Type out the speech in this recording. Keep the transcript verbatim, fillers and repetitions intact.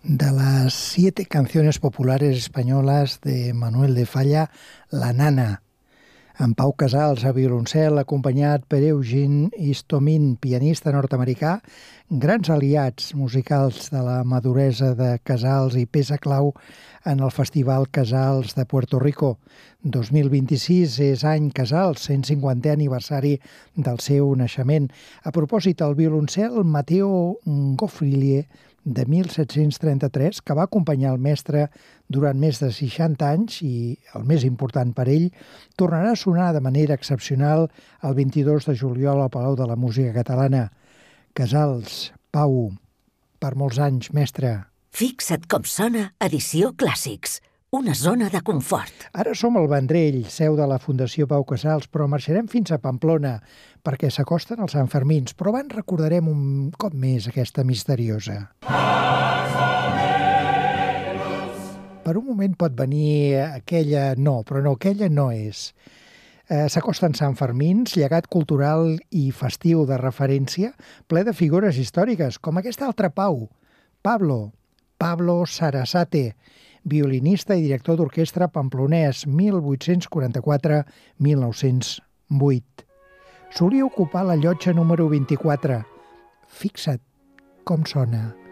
De las siete canciones populares españolas de Manuel de Falla, La Nana. En Pau Casals a violoncel, acompanyat per Eugene Istomin, pianista nord-americà, grans aliats musicals de la maduresa de Casals i peça clau en el Festival Casals de Puerto Rico. dos mil vint-i-sis és any Casals, cent cinquantè aniversari del seu naixement. A propòsit, el violoncel Matteo Goffrilie, de mil set-cents trenta-tres, que va acompanyar el mestre durant més de seixanta anys i, el més important per ell, tornarà a sonar de manera excepcional el vint-i-dos de juliol al Palau de la Música Catalana. Casals, Pau, per molts anys, mestre. Fixa't com sona Edició Clàssics, una zona de confort. Ara som al Vendrell, seu de la Fundació Pau Casals, però marxarem fins a Pamplona, perquè s'acosten els Santfermins, però abans recordarem un cop més aquesta misteriosa. Per un moment pot venir aquella... No, però no, aquella no és. Eh, s'acosten Santfermins, llegat cultural i festiu de referència, ple de figures històriques, com aquest altre Pau, Pablo, Pablo Sarasate, violinista i director d'orquestra pamplonès mil vuit-cents quaranta-quatre a mil nou-cents vuit. Solia ocupar la llotja número vint-i-quatre. Fixa't com sona.